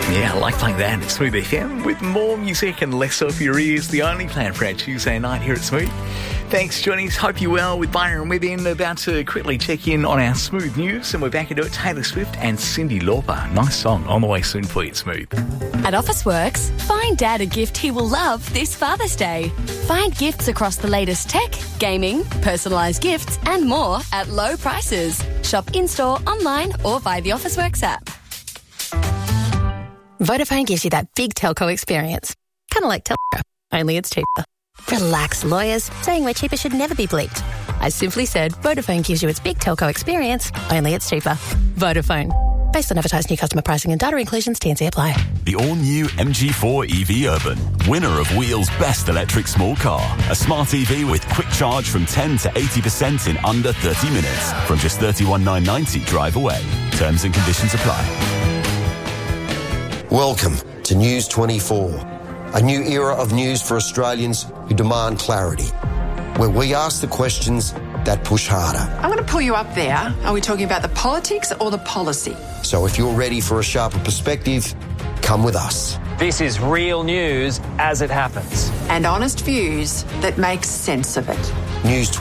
Yeah, I like playing that at Smooth FM with more music and less of your ears. The only plan for our Tuesday night here at Smooth. Thanks for joining us. Hope you're well with Byron Within. About to quickly check in on our Smooth news, and we're back into it. Taylor Swift and Cyndi Lauper. Nice song on the way soon for you at Smooth. At Officeworks, find Dad a gift he will love this Father's Day. Find gifts across the latest tech, gaming, personalised gifts and more at low prices. Shop in-store, online or via the Officeworks app. Vodafone gives you that big telco experience. Kind of like Telco, only it's cheaper. Relax, lawyers. Saying we're cheaper should never be bleeped. I simply said Vodafone gives you its big telco experience, only it's cheaper. Vodafone. Based on advertised new customer pricing and data inclusions, T&C apply. The all-new MG4 EV Urban, winner of Wheel's Best Electric Small Car. A smart EV with quick charge from 10 to 80% in under 30 minutes. From just $31,990 drive away. Terms and conditions apply. Welcome to News 24, a new era of news for Australians who demand clarity, where we ask the questions that push harder. I'm going to pull you up there. Are we talking about the politics or the policy? So if you're ready for a sharper perspective, come with us. This is real news as it happens. And honest views that make sense of it. News